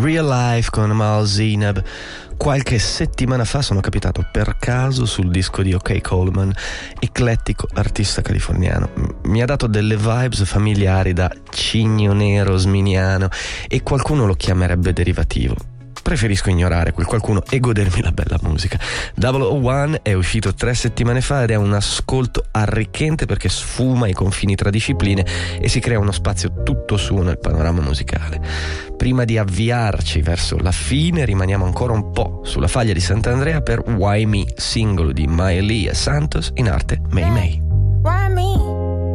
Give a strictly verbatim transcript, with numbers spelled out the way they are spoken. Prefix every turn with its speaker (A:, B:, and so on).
A: Real Life con Mal Zainab. Qualche settimana fa sono capitato per caso sul disco di OK Coleman, eclettico artista californiano. Mi ha dato delle vibes familiari da cigno nero sminiano e qualcuno lo chiamerebbe derivativo. Preferisco ignorare quel qualcuno e godermi la bella musica. double oh one è uscito tre settimane fa ed è un ascolto arricchente perché sfuma i confini tra discipline e si crea uno spazio tutto suo nel panorama musicale. Prima di avviarci verso la fine rimaniamo ancora un po' sulla faglia di Sant'Andrea per Why Me, singolo di Maëlys Santos in arte May May.